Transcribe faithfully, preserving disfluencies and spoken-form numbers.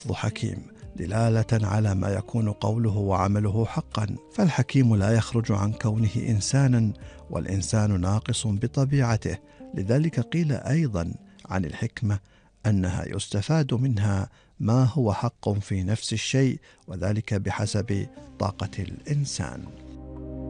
حكيم دلالة على ما يكون قوله وعمله حقا، فالحكيم لا يخرج عن كونه إنسانا، والإنسان ناقص بطبيعته. لذلك قيل أيضا عن الحكمة أنها يستفاد منها ما هو حق في نفس الشيء، وذلك بحسب طاقة الإنسان.